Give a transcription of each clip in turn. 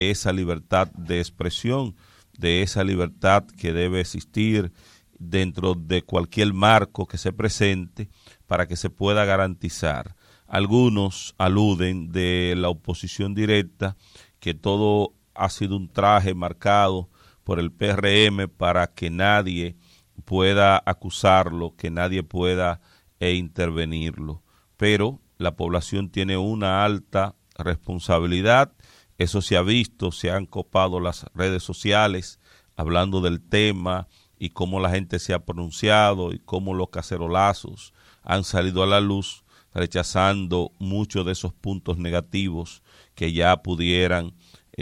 esa libertad de expresión, de esa libertad que debe existir dentro de cualquier marco que se presente para que se pueda garantizar. Algunos aluden de la oposición directa, que todo ha sido un traje marcado por el PRM para que nadie pueda acusarlo, que nadie pueda intervenirlo. Pero la población tiene una alta responsabilidad. Eso se ha visto, se han copado las redes sociales hablando del tema y cómo la gente se ha pronunciado y cómo los cacerolazos han salido a la luz rechazando muchos de esos puntos negativos que ya pudieran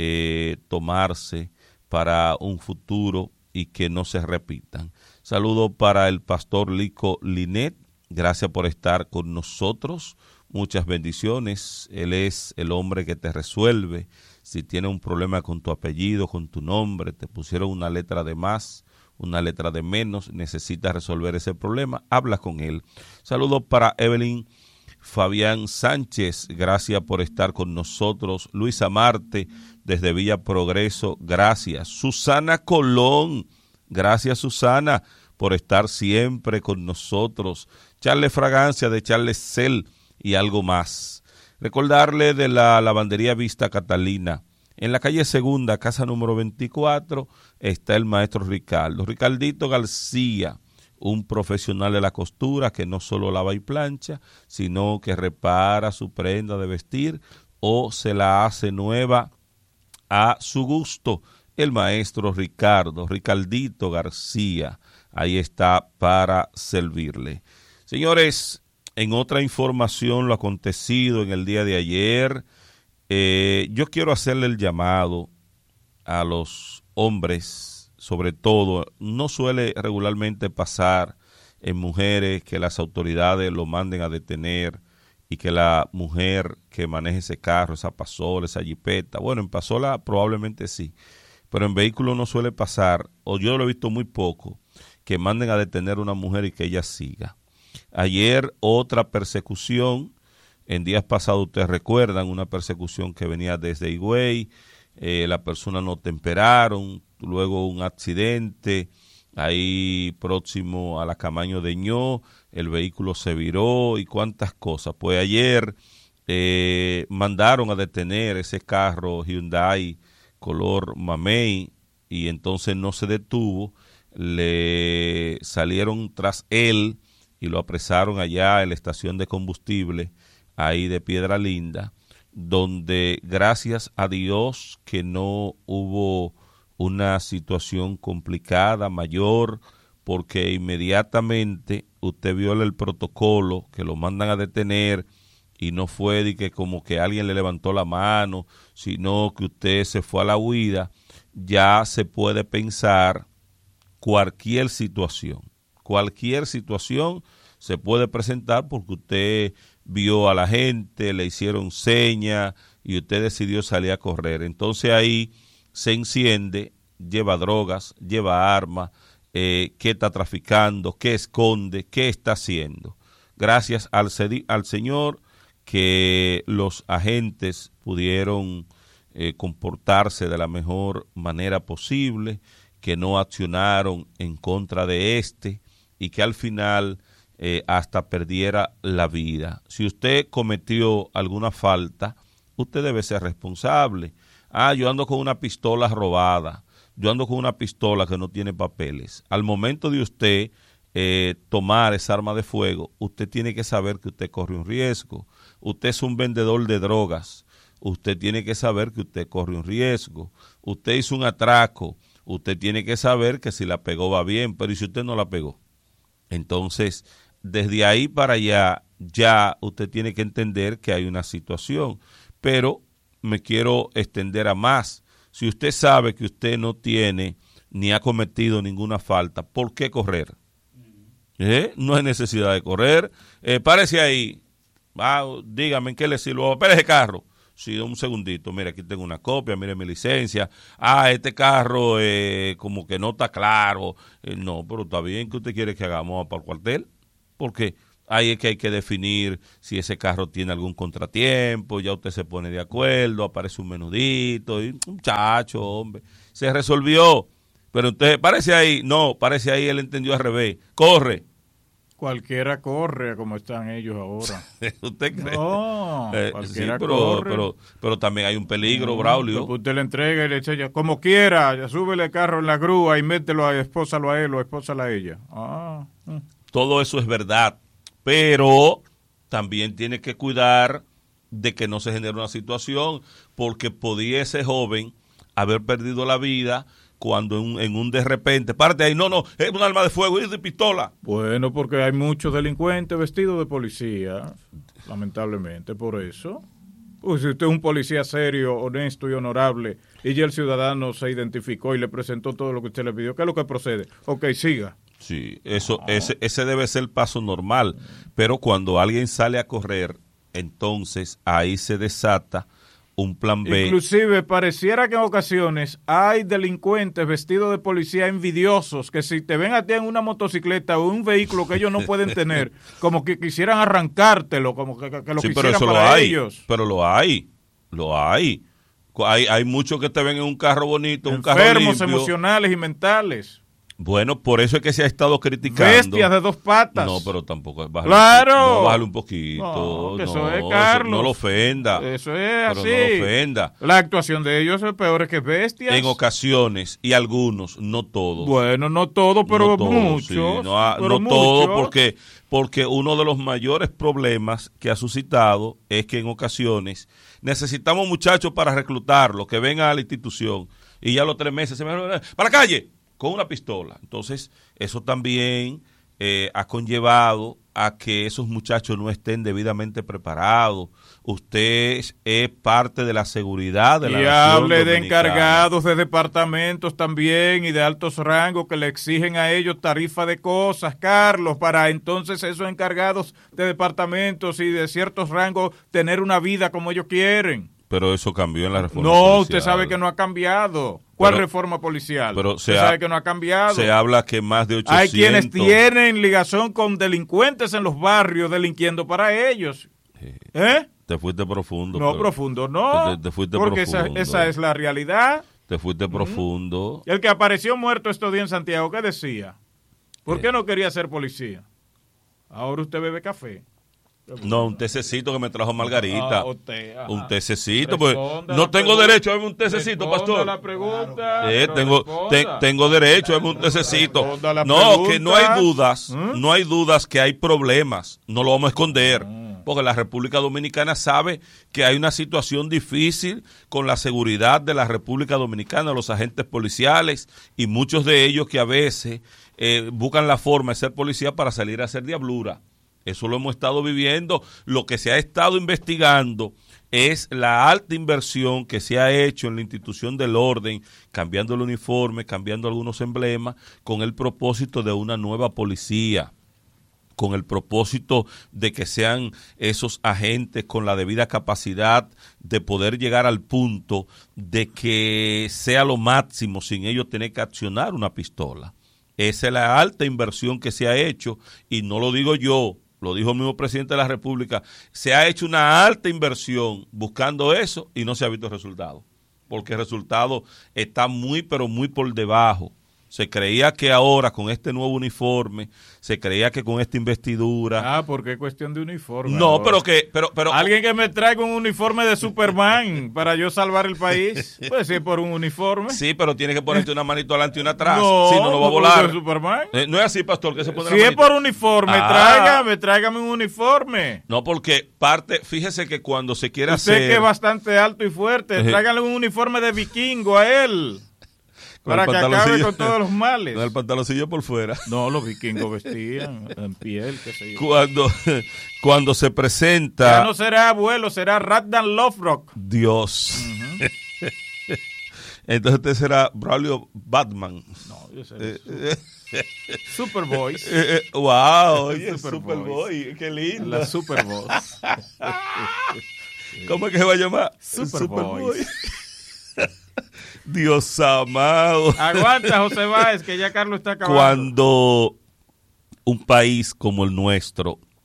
tomarse para un futuro y que no se repitan. Saludo para el pastor Lico Linet, gracias por estar con nosotros, muchas bendiciones. Él es el hombre que te resuelve. Si tienes un problema con tu apellido, con tu nombre, te pusieron una letra de más, una letra de menos, necesitas resolver ese problema, habla con él. Saludos para Evelyn Fabián Sánchez, gracias por estar con nosotros. Luisa Marte, desde Villa Progreso, gracias. Susana Colón, gracias Susana por estar siempre con nosotros. Charles Fragancia de Charles Cell y algo más. Recordarle de la lavandería Vista Catalina. En la calle Segunda, casa número 24, está el maestro Ricardito García, un profesional de la costura que no solo lava y plancha, sino que repara su prenda de vestir o se la hace nueva a su gusto. El maestro Ricardito García, ahí está para servirle. Señores, en otra información, lo acontecido en el día de ayer, yo quiero hacerle el llamado a los hombres, sobre todo. No suele regularmente pasar en mujeres que las autoridades lo manden a detener y que la mujer que maneje ese carro, esa pasola, esa jipeta, bueno, en pasola probablemente sí, pero en vehículo no suele pasar, o yo lo he visto muy poco, que manden a detener a una mujer y que ella siga. Ayer otra persecución, en días pasados ustedes recuerdan, una persecución que venía desde Higüey, las personas no temperaron, luego un accidente, ahí próximo a la Camaño de Ño, el vehículo se viró y cuántas cosas. Pues ayer mandaron a detener ese carro Hyundai color mamey y entonces no se detuvo, le salieron tras él y lo apresaron allá en la estación de combustible ahí de Piedra Linda, donde gracias a Dios que no hubo una situación complicada, mayor, porque inmediatamente usted viola el protocolo, que lo mandan a detener, y no fue de que como que alguien le levantó la mano, sino que usted se fue a la huida, ya se puede pensar cualquier situación se puede presentar porque usted vio a la gente, le hicieron señas y usted decidió salir a correr. Entonces ahí se enciende, lleva drogas, lleva armas, qué está traficando, qué esconde, qué está haciendo. Gracias al Señor que los agentes pudieron comportarse de la mejor manera posible, que no accionaron en contra de y que al final hasta perdiera la vida. Si usted cometió alguna falta, usted debe ser responsable. Yo ando con una pistola robada, yo ando con una pistola que no tiene papeles. Al momento de usted tomar esa arma de fuego, usted tiene que saber que usted corre un riesgo. Usted es un vendedor de drogas, usted tiene que saber que usted corre un riesgo. Usted hizo un atraco, usted tiene que saber que si la pegó va bien, pero ¿y si usted no la pegó? Entonces, desde ahí para allá, ya usted tiene que entender que hay una situación, pero me quiero extender a más. Si usted sabe que usted no tiene ni ha cometido ninguna falta, ¿por qué correr? No hay necesidad de correr. Párese ahí, dígame en qué le sirvo. Espera ese carro. Sí, un segundito, mire, aquí tengo una copia, mire mi licencia. Este carro como que no está claro. No, pero está bien que usted quiere que hagamos para el cuartel. ¿Por qué? Ahí es que hay que definir si ese carro tiene algún contratiempo, ya usted se pone de acuerdo, aparece un menudito, y muchacho, hombre, se resolvió. Pero entonces, parece ahí él entendió al revés. Corre. Cualquiera corre como están ellos ahora. ¿Usted cree? No, cualquiera sí, corre. pero también hay un peligro, Braulio. Usted le entrega y le echa ya, como quiera, ya súbele el carro en la grúa y mételo espósalo a él o espósala a ella. Todo eso es verdad, pero también tiene que cuidar de que no se genere una situación, porque podía ese joven haber perdido la vida cuando en un de repente, parte ahí, no, es un arma de fuego, es de pistola. Bueno, porque hay muchos delincuentes vestidos de policía, lamentablemente, por eso. Pues si usted es un policía serio, honesto y honorable, y ya el ciudadano se identificó y le presentó todo lo que usted le pidió, ¿qué es lo que procede? Ok, siga. Sí, ese debe ser el paso normal, pero cuando alguien sale a correr, entonces ahí se desata un plan B. Inclusive pareciera que en ocasiones hay delincuentes vestidos de policía envidiosos que si te ven a ti en una motocicleta o un vehículo que ellos no pueden tener, como que quisieran arrancártelo, como que lo sí, quisieran pero para ellos. Pero lo hay. Hay muchos que te ven en un carro bonito, un carro enfermos limpio. Emocionales y mentales. Bueno, por eso es que se ha estado criticando. Bestias de dos patas. No, pero tampoco es ¡Claro! Bájale un poquito. No, que eso es Carlos. No lo ofenda. Eso es así. Pero no lo ofenda. La actuación de ellos es peor que bestias. En ocasiones, y algunos, no todos. Bueno, no todos, pero no todos, muchos. Sí, no todos, porque uno de los mayores problemas que ha suscitado es que en ocasiones necesitamos muchachos para reclutarlos, que vengan a la institución, y ya a los 3 meses se me ¡para la calle! Con una pistola. Entonces, eso también ha conllevado a que esos muchachos no estén debidamente preparados. Usted es parte de la seguridad de la nación dominicana. Y hable de encargados de departamentos también y de altos rangos que le exigen a ellos tarifa de cosas, Carlos, para entonces esos encargados de departamentos y de ciertos rangos tener una vida como ellos quieren. Pero eso cambió en la reforma policial. No, usted sabe que no ha cambiado. ¿Cuál reforma policial? Pero usted sabe que no ha cambiado. Se habla que más de 800... Hay quienes tienen ligación con delincuentes en los barrios delinquiendo para ellos. Te fuiste profundo. No, profundo no. Te fuiste porque profundo. Esa es la realidad. Te fuiste profundo. El que apareció muerto estos días en Santiago, ¿qué decía? ¿Por qué no quería ser policía? Ahora usted bebe café. No, un tececito que me trajo Margarita. Un tececito, pues no tengo pregunta, derecho a darme un tececito, pastor. La pregunta, tengo derecho a darme un tececito. No, que no hay dudas, no hay dudas que hay problemas, no lo vamos a esconder. Porque la República Dominicana sabe que hay una situación difícil con la seguridad de la República Dominicana, los agentes policiales y muchos de ellos que a veces buscan la forma de ser policía para salir a hacer diablura. Eso lo hemos estado viviendo. Lo que se ha estado investigando es la alta inversión que se ha hecho en la institución del orden, cambiando el uniforme, cambiando algunos emblemas, con el propósito de una nueva policía, con el propósito de que sean esos agentes con la debida capacidad de poder llegar al punto de que sea lo máximo sin ellos tener que accionar una pistola. Esa es la alta inversión que se ha hecho, y no lo digo yo, lo dijo el mismo presidente de la República. Se ha hecho una alta inversión buscando eso y no se ha visto resultado, porque el resultado está muy, pero muy por debajo. Se creía que ahora con este nuevo uniforme, se creía que con esta investidura... porque es cuestión de uniforme. No, ahora. pero alguien que me traiga un uniforme de Superman para yo salvar el país, pues sí, por un uniforme. Sí, pero tiene que ponerte una manito adelante y una atrás, no, si no va a volar. De Superman. No es así, pastor, que se pone si la es por uniforme, tráigame un uniforme. No, porque fíjese que cuando se quiere Usted hacer... que es bastante alto y fuerte, tráigale un uniforme de vikingo a él. Para que acabe con todos los males. Con el pantaloncillo por fuera. No, los vikingos vestían en piel, qué sé yo. Cuando se presenta... Ya no será abuelo, será Ragnar Lothbrok. Dios. Entonces usted será Braulio Batman. No, yo seré Superboy. Wow, oye, Superboy, qué lindo. La Superboy. ¿Cómo es que se va a llamar? Superboy. Dios amado. Aguanta, José Báez, que ya Carlos está acabando. Cuando un país como el nuestro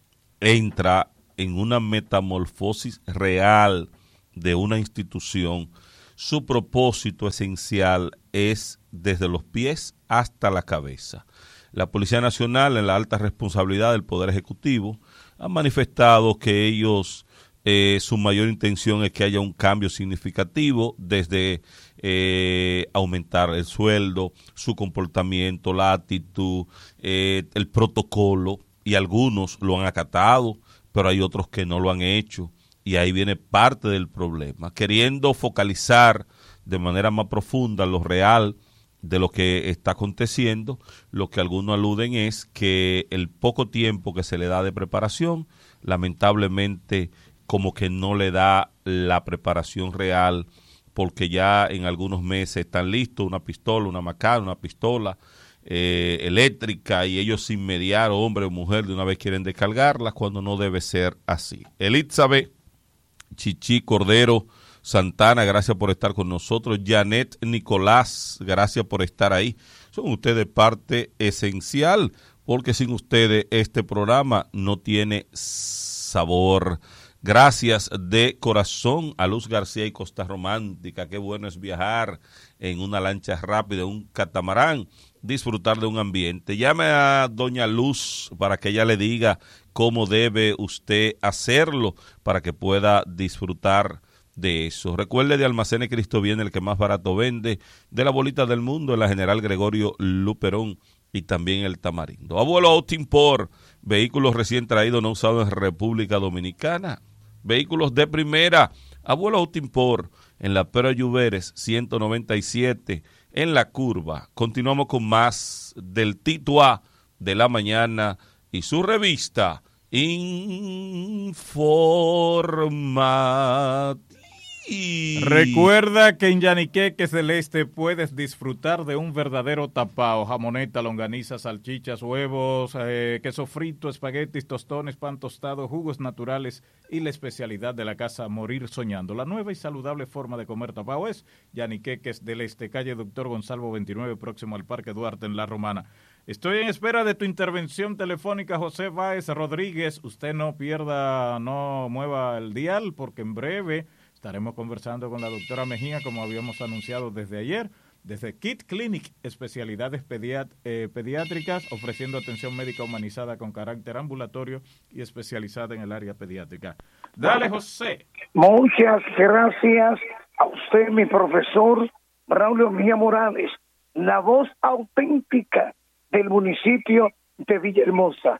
entra en una metamorfosis real de una institución, su propósito esencial es desde los pies hasta la cabeza. La Policía Nacional, en la alta responsabilidad del Poder Ejecutivo, ha manifestado que ellos, su mayor intención es que haya un cambio significativo desde aumentar el sueldo, su comportamiento, la actitud, el protocolo, y algunos lo han acatado, pero hay otros que no lo han hecho, y ahí viene parte del problema, queriendo focalizar de manera más profunda lo real de lo que está aconteciendo. Lo que algunos aluden es que el poco tiempo que se le da de preparación, lamentablemente como que no le da la preparación real, porque ya en algunos meses están listos una pistola, una macana, una pistola eléctrica, y ellos sin mediar, hombre o mujer, de una vez quieren descargarla, cuando no debe ser así. Elizabeth Chichi Cordero Santana, gracias por estar con nosotros. Janet Nicolás, gracias por estar ahí. Son ustedes parte esencial, porque sin ustedes este programa no tiene sabor. Gracias de corazón a Luz García y Costa Romántica. Qué bueno es viajar en una lancha rápida, un catamarán, disfrutar de un ambiente. Llame a doña Luz para que ella le diga cómo debe usted hacerlo para que pueda disfrutar de eso. Recuerde de Almacenes Cristo Viene, el que más barato vende, de la bolita del mundo, en la General Gregorio Luperón y también el Tamarindo. Abuelo Autimpor, vehículos recién traídos, no usados en República Dominicana. Vehículos de primera. Abuelo Autimpor, en la Pero Lluveres 197, en La Curva. Continuamos con más del Tito A de la mañana y su revista Informativa. Recuerda que en Yaniqueque Celeste puedes disfrutar de un verdadero tapao, jamoneta, longaniza, salchichas, huevos, queso frito, espaguetis, tostones, pan tostado, jugos naturales y la especialidad de la casa, morir soñando. La nueva y saludable forma de comer tapao es Yaniqueque del Este, calle Doctor Gonzalvo 29, próximo al Parque Duarte en La Romana. Estoy en espera de tu intervención telefónica, José Báez Rodríguez. Usted no mueva el dial, porque en breve estaremos conversando con la doctora Mejía, como habíamos anunciado desde ayer, desde Kid Clinic, especialidades pediátricas, ofreciendo atención médica humanizada con carácter ambulatorio y especializada en el área pediátrica. Dale, José. Muchas gracias a usted, mi profesor Braulio Mejía Morales, la voz auténtica del municipio de Villahermosa.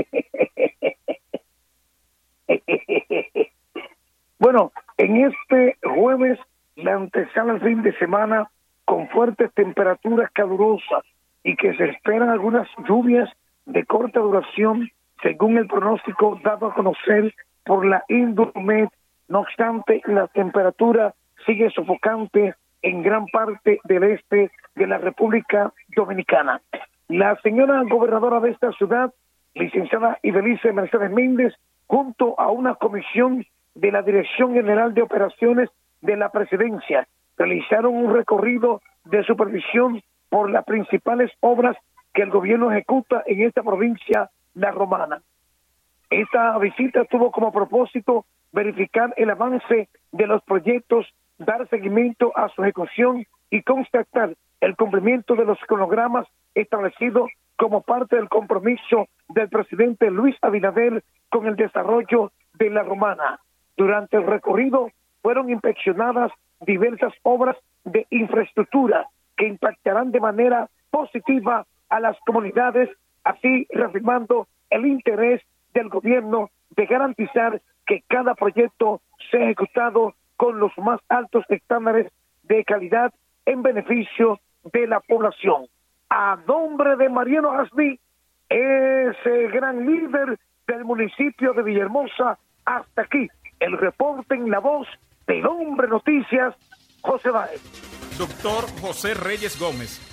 Bueno, en este jueves, la antesala al fin de semana, con fuertes temperaturas calurosas y que se esperan algunas lluvias de corta duración, según el pronóstico dado a conocer por la Indomet. No obstante, la temperatura sigue sofocante en gran parte del este de la República Dominicana. La señora gobernadora de esta ciudad, licenciada Ibelice Mercedes Méndez, junto a una comisión de la Dirección General de Operaciones de la Presidencia, realizaron un recorrido de supervisión por las principales obras que el gobierno ejecuta en esta provincia, La Romana. Esta visita tuvo como propósito verificar el avance de los proyectos, dar seguimiento a su ejecución y constatar el cumplimiento de los cronogramas establecidos como parte del compromiso del presidente Luis Abinader con el desarrollo de La Romana. Durante el recorrido fueron inspeccionadas diversas obras de infraestructura que impactarán de manera positiva a las comunidades, así reafirmando el interés del gobierno de garantizar que cada proyecto sea ejecutado con los más altos estándares de calidad en beneficio de la población. A nombre de Mariano Hasbi, ese gran líder del municipio de Villahermosa, hasta aquí el reporte en la voz del Hombre Noticias, José Báez. Doctor José Reyes Gómez,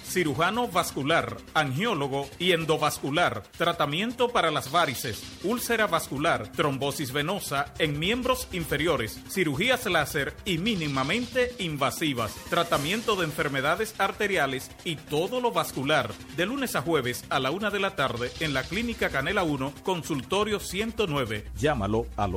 cirujano vascular, angiólogo y endovascular, tratamiento para las varices, úlcera vascular, trombosis venosa en miembros inferiores, cirugías láser y mínimamente invasivas, tratamiento de enfermedades arteriales y todo lo vascular. De lunes a jueves a la 1 de la tarde en la Clínica Canela 1, Consultorio 109. Llámalo al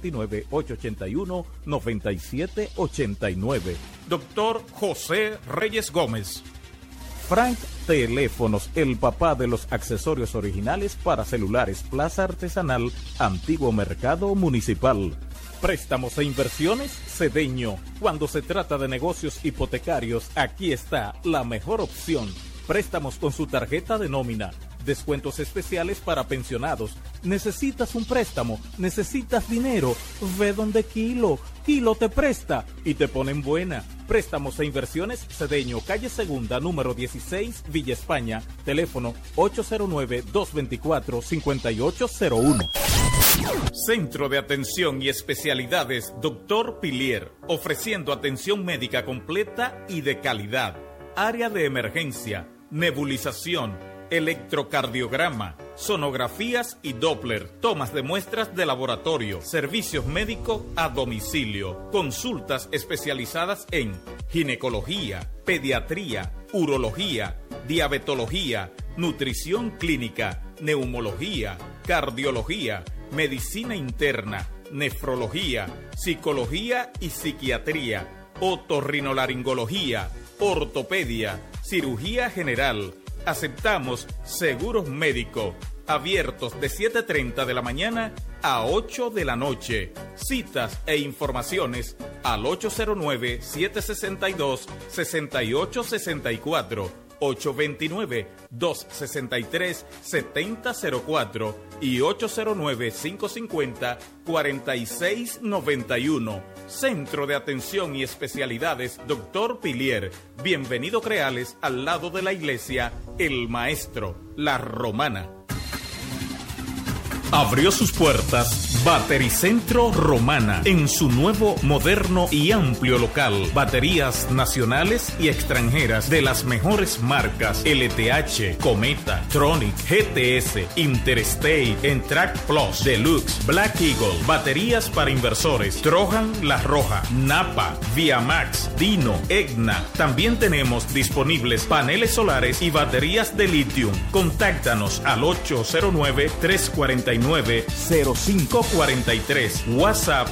829-881-9789. Doctor José Reyes Gómez. Frank Teléfonos, el papá de los accesorios originales para celulares, Plaza Artesanal, Antiguo Mercado Municipal. Préstamos e inversiones, Cedeño. Cuando se trata de negocios hipotecarios, aquí está la mejor opción. Préstamos con su tarjeta de nómina. Descuentos especiales para pensionados. ¿Necesitas un préstamo? ¿Necesitas dinero? Ve donde Kilo. Kilo te presta y te ponen buena. Préstamos e inversiones, Cedeño, calle Segunda, número 16, Villa España. Teléfono 809-224-5801. Centro de Atención y Especialidades Dr. Pilier, ofreciendo atención médica completa y de calidad. Área de emergencia, nebulización, electrocardiograma, sonografías y Doppler, tomas de muestras de laboratorio, servicios médicos a domicilio, consultas especializadas en ginecología, pediatría, urología, diabetología, nutrición clínica, neumología, cardiología, medicina interna, nefrología, psicología y psiquiatría, otorrinolaringología, ortopedia, cirugía general. Aceptamos seguros médicos, abiertos de 7:30 de la mañana a 8 de la noche. Citas e informaciones al 809-762-6864, 829-263-7004 y 809-550-4691. Centro de Atención y Especialidades Dr. Pilier. Bienvenido Creales, al lado de la iglesia El Maestro, La Romana. Abrió sus puertas Batericentro Romana en su nuevo, moderno y amplio local. Baterías nacionales y extranjeras de las mejores marcas: LTH, Cometa, Tronic, GTS, Interstate, Entrac Plus, Deluxe, Black Eagle. Baterías para inversores: Trojan La Roja, Napa, Viamax, Dino, Egna. También tenemos disponibles paneles solares y baterías de litio. Contáctanos al 809-349-0543. WhatsApp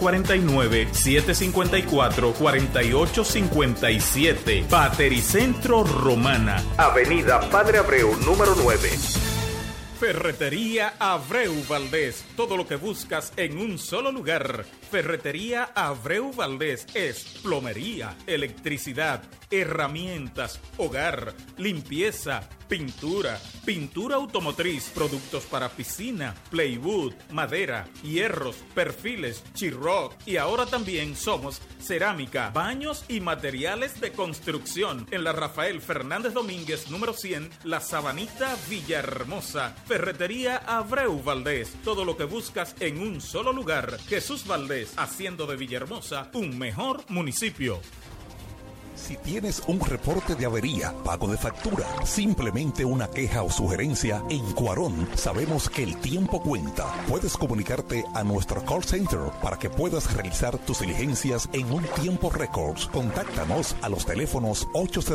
849-754-4857. Batericentro Romana, Avenida Padre Abreu, número 9. Ferretería Abreu Valdés. Todo lo que buscas en un solo lugar. Ferretería Abreu Valdés es plomería, electricidad, herramientas, hogar, limpieza, pintura, pintura automotriz, productos para piscina, plywood, madera, hierros, perfiles, Chiroc, y ahora también somos cerámica, baños y materiales de construcción. En la Rafael Fernández Domínguez, número 100, La Sabanita, Villahermosa. Ferretería Abreu Valdés. Todo lo que buscas en un solo lugar. Jesús Valdés, haciendo de Villahermosa un mejor municipio. Si tienes un reporte de avería, pago de factura, simplemente una queja o sugerencia, en Cuarón sabemos que el tiempo cuenta. Puedes comunicarte a nuestro call center para que puedas realizar tus diligencias en un tiempo récord. Contáctanos a los teléfonos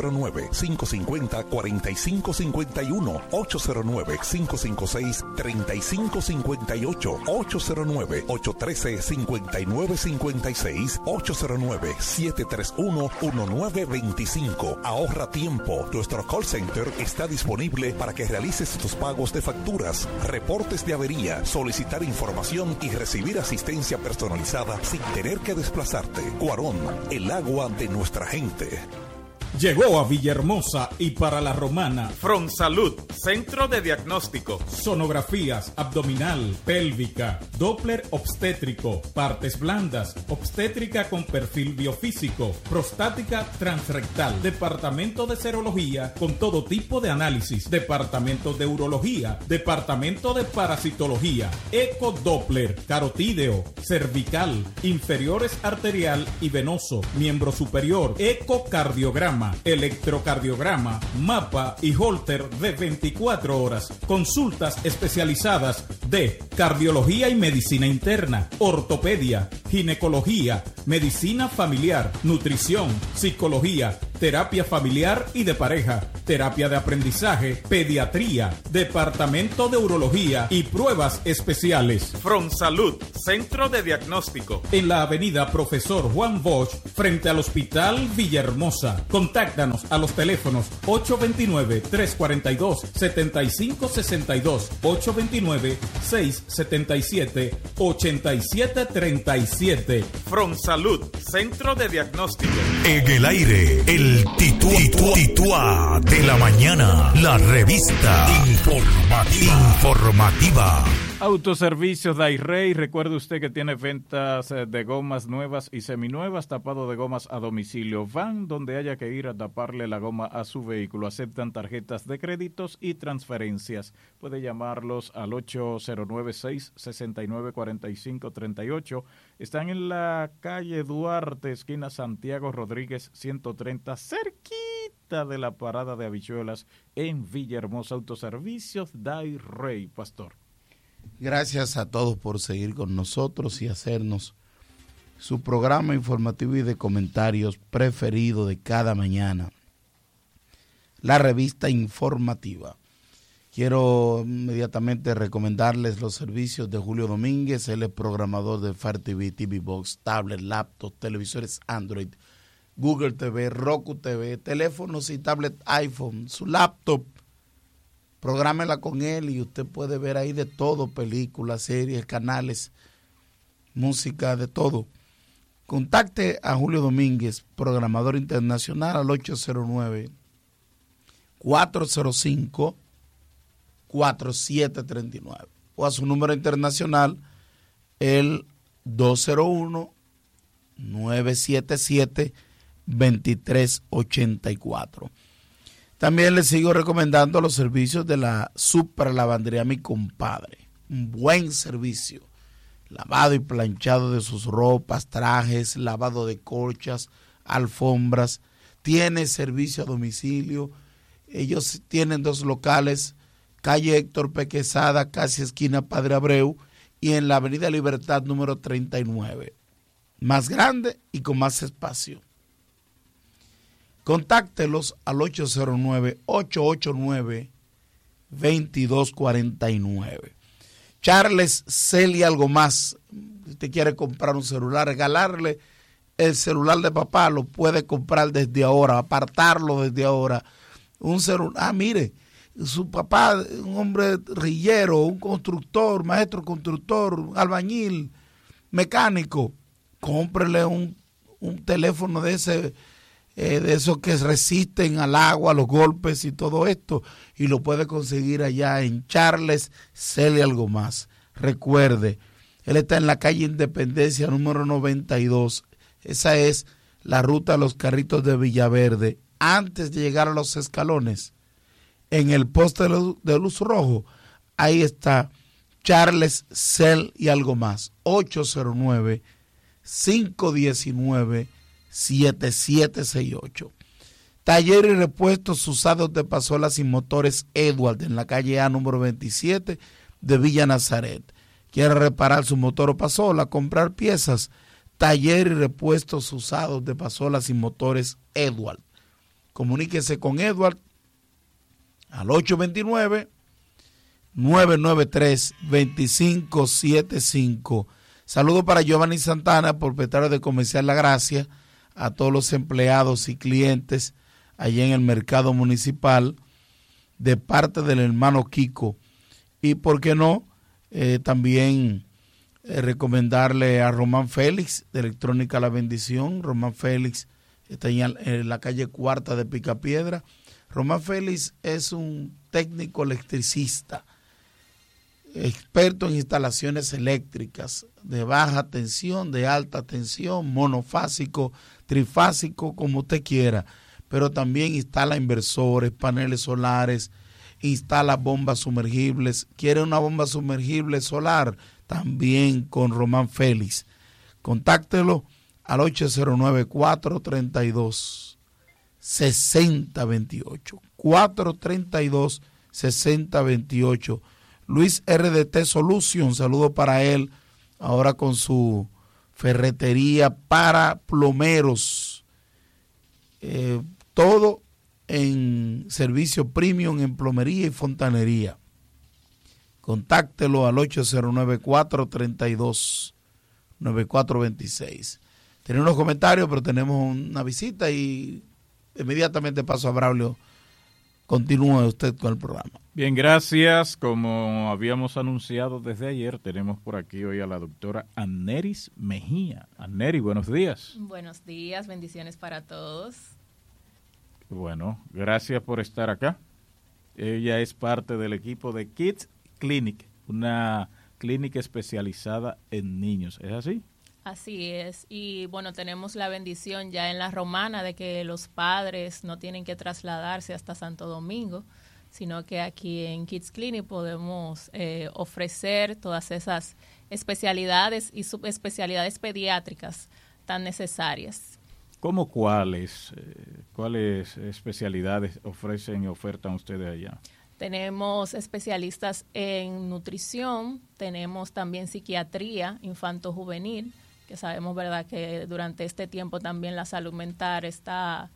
809-550-4551, 809-556-3558, 809-813-5956, 809-731-1925. Ahorra tiempo. Nuestro call center está disponible para que realices tus pagos de facturas, reportes de avería, solicitar información y recibir asistencia personalizada sin tener que desplazarte. Cuarón, el agua de nuestra gente. Llegó a Villahermosa y para La Romana Fronsalud, centro de diagnóstico, sonografías abdominal, pélvica, Doppler obstétrico, partes blandas, obstétrica con perfil biofísico, prostática transrectal, departamento de serología con todo tipo de análisis, departamento de urología, departamento de parasitología, ecodoppler, carotídeo, cervical, inferiores arterial y venoso, miembro superior, ecocardiograma, Electrocardiograma, electrocardiograma, mapa y holter de 24 horas. Consultas especializadas de cardiología y medicina interna, ortopedia, ginecología, medicina familiar, nutrición, psicología, terapia familiar y de pareja, terapia de aprendizaje, pediatría, departamento de urología y pruebas especiales. Salud, Centro de Diagnóstico. En la avenida Profesor Juan Bosch, frente al Hospital Villahermosa. Contáctanos a los teléfonos 829-342-7562, 829-677-8737. Salud, Centro de Diagnóstico. En el aire, el Tituá de la mañana, la revista informativa. Autoservicios Dairey, recuerde usted que tiene ventas de gomas nuevas y seminuevas, tapado de gomas a domicilio. Van donde haya que ir a taparle la goma a su vehículo. Aceptan tarjetas de créditos y transferencias. Puede llamarlos al 809-669-4538. Están en la calle Duarte, esquina Santiago Rodríguez 130, cerquita de la parada de habichuelas en Villahermosa. Autoservicios Dairey, Pastor. Gracias a todos por seguir con nosotros y hacernos su programa informativo y de comentarios preferido de cada mañana, la revista informativa. Quiero inmediatamente recomendarles los servicios de Julio Domínguez. Él es programador de Fire TV, TV Box, tablet, laptop, televisores Android, Google TV, Roku TV, teléfonos y tablet iPhone, su laptop. Prográmela con él y usted puede ver ahí de todo, películas, series, canales, música, de todo. Contacte a Julio Domínguez, programador internacional, al 809-405-4739 o a su número internacional, el 201-977-2384. También les sigo recomendando los servicios de la Super Lavandería Mi Compadre. Un buen servicio. Lavado y planchado de sus ropas, trajes, lavado de colchas, alfombras. Tiene servicio a domicilio. Ellos tienen 2 locales, calle Héctor P. Quesada, casi esquina Padre Abreu, y en la avenida Libertad número 39. Más grande y con más espacio. Contáctelos al 809-889-2249. Charles Celia Algo Más. Si usted quiere comprar un celular, regalarle el celular de papá, lo puede comprar desde ahora, apartarlo desde ahora. Un celular, mire, su papá, un hombre rillero, un constructor, maestro constructor, un albañil, mecánico, cómprele un teléfono de esos que resisten al agua, a los golpes y todo esto, y lo puede conseguir allá en Charles Celia Algo Más. Recuerde, él está en la calle Independencia número 92. Esa es la ruta de los carritos de Villaverde. Antes de llegar a los escalones, en el poste de luz rojo, ahí está Charles Celia Algo Más. 809-519-7768. Taller y repuestos usados de pasolas y motores Edward en la calle A número 27 de Villa Nazaret. ¿Quiere reparar su motor o pasola? Comprar piezas. Taller y repuestos usados de pasolas y motores Edward. Comuníquese con Edward al 829-993-2575. Saludo para Giovanni Santana, propietario de Comercial La Gracia, a todos los empleados y clientes allá en el mercado municipal, de parte del hermano Kiko. Y por qué no, también recomendarle a Román Félix, de Electrónica La Bendición. Román Félix está en la calle Cuarta de Picapiedra. Román Félix es un técnico electricista, experto en instalaciones eléctricas de baja tensión, de alta tensión, monofásico, trifásico, como usted quiera, pero también instala inversores, paneles solares, instala bombas sumergibles. ¿Quiere una bomba sumergible solar? También con Román Félix. Contáctelo al 809-432-0000. 6028. 432-6028. Luis RDT Solution, saludo para él, ahora con su ferretería para plomeros. Todo en servicio premium en plomería y fontanería. Contáctelo al 809-432-9426. Tenemos unos comentarios, pero tenemos una visita y inmediatamente paso a Braulio. Continúe usted con el programa. Bien, gracias. Como habíamos anunciado desde ayer, tenemos por aquí hoy a la doctora Anneris Mejía. Anneri, buenos días. Buenos días, bendiciones para todos. Bueno, gracias por estar acá. Ella es parte del equipo de Kids Clinic, una clínica especializada en niños. ¿Es así? Así es. Y bueno, tenemos la bendición ya en la Romana de que los padres no tienen que trasladarse hasta Santo Domingo, sino que aquí en Kids Clinic podemos ofrecer todas esas especialidades y subespecialidades pediátricas tan necesarias. ¿Cómo cuáles especialidades ofrecen y ofertan ustedes allá? Tenemos especialistas en nutrición, tenemos también psiquiatría infanto-juvenil, que sabemos, ¿verdad?, que durante este tiempo también la salud mental está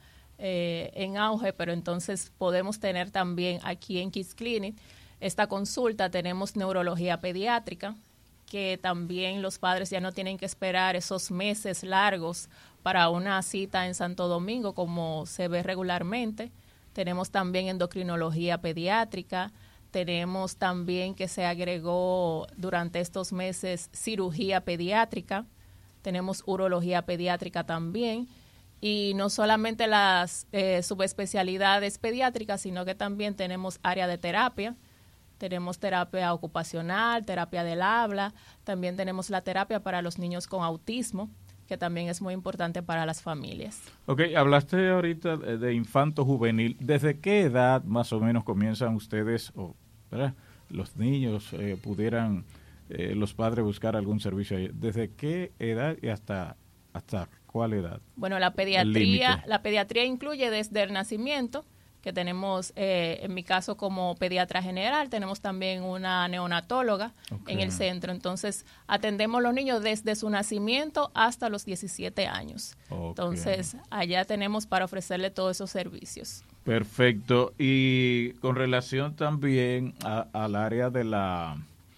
en auge, pero entonces podemos tener también aquí en Kids Clinic esta consulta. Tenemos neurología pediátrica, que también los padres ya no tienen que esperar esos meses largos para una cita en Santo Domingo como se ve regularmente. Tenemos también endocrinología pediátrica, tenemos también que se agregó durante estos meses cirugía pediátrica, tenemos urología pediátrica también, y no solamente las subespecialidades pediátricas, sino que también tenemos área de terapia. Tenemos terapia ocupacional, terapia del habla, también tenemos la terapia para los niños con autismo, que también es muy importante para las familias. Ok, hablaste ahorita de infanto juvenil. ¿Desde qué edad más o menos comienzan ustedes, ¿verdad?, los niños pudieran los padres buscar algún servicio ahí? ¿Desde qué edad y hasta cuál edad? Bueno, la pediatría incluye desde el nacimiento, que tenemos, en mi caso como pediatra general, tenemos también una neonatóloga en el centro. Entonces, atendemos a los niños desde su nacimiento hasta los 17 años. Entonces, allá tenemos para ofrecerle todos esos servicios. Perfecto. Y con relación también al área de la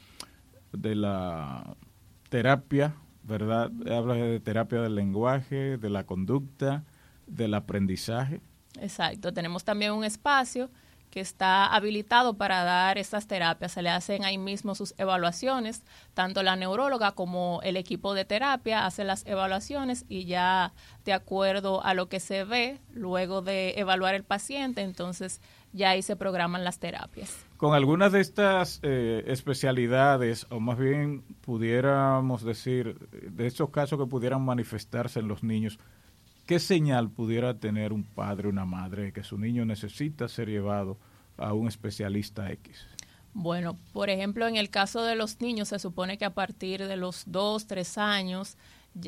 terapia, ¿verdad? Habla de terapia del lenguaje, de la conducta, del aprendizaje. Exacto, tenemos también un espacio que está habilitado para dar estas terapias. Se le hacen ahí mismo sus evaluaciones, tanto la neuróloga como el equipo de terapia hace las evaluaciones y ya de acuerdo a lo que se ve, luego de evaluar el paciente, entonces ya ahí se programan las terapias. Con algunas de estas especialidades, o más bien pudiéramos decir, de estos casos que pudieran manifestarse en los niños, ¿qué señal pudiera tener un padre o una madre que su niño necesita ser llevado a un especialista X? Bueno, por ejemplo, en el caso de los niños, se supone que a partir de los 2, 3 años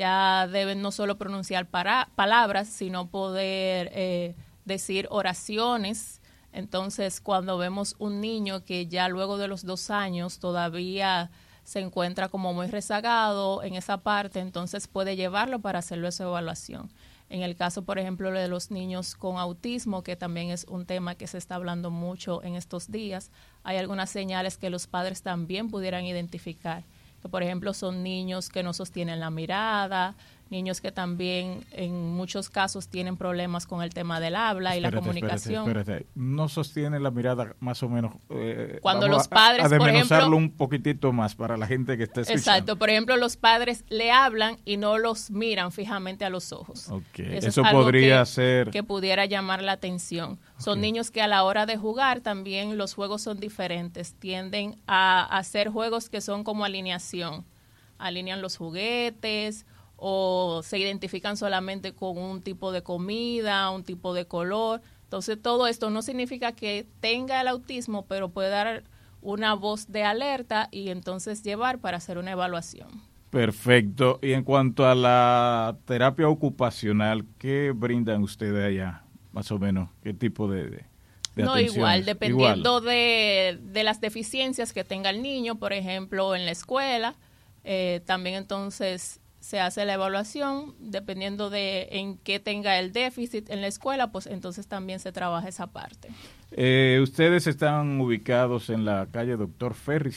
ya deben no solo pronunciar palabras, sino poder decir oraciones. Entonces, cuando vemos un niño que ya luego de los 2 años todavía se encuentra como muy rezagado en esa parte, entonces puede llevarlo para hacerle esa evaluación. En el caso, por ejemplo, de los niños con autismo, que también es un tema que se está hablando mucho en estos días, hay algunas señales que los padres también pudieran identificar, que por ejemplo son niños que no sostienen la mirada, niños que también en muchos casos tienen problemas con el tema del habla y la comunicación. Espérate. No sostienen la mirada más o menos. Cuando los padres, por ejemplo, un poquitito más para la gente que está escuchando. Exacto. Por ejemplo, los padres le hablan y no los miran fijamente a los ojos. Okay. Eso podría ser que pudiera llamar la atención. Okay. Son niños que a la hora de jugar también los juegos son diferentes. Tienden a hacer juegos que son como alineación. Alinean los juguetes o se identifican solamente con un tipo de comida, un tipo de color. Entonces, todo esto no significa que tenga el autismo, pero puede dar una voz de alerta y entonces llevar para hacer una evaluación. Perfecto. Y en cuanto a la terapia ocupacional, ¿qué brindan ustedes allá? más o menos, qué tipo de no, atenciones? igual, dependiendo de las deficiencias que tenga el niño, por ejemplo, en la escuela, también entonces se hace la evaluación, dependiendo de en qué tenga el déficit en la escuela, pues entonces también se trabaja esa parte. Ustedes están ubicados en la calle Doctor Ferry